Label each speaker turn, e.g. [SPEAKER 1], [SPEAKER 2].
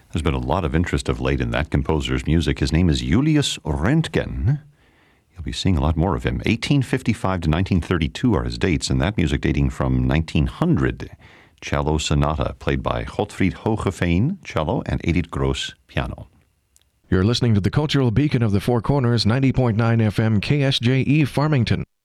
[SPEAKER 1] There's been a lot of interest of late in that composer's music. His name is Julius Röntgen. You'll be seeing a lot more of him. 1855 to 1932 are his dates, and that music dating from 1900. Cello Sonata, played by Gottfried Hoogeveen, cello, and Edith Gross, piano.
[SPEAKER 2] You're listening to the Cultural Beacon of the Four Corners, 90.9 FM KSJE Farmington.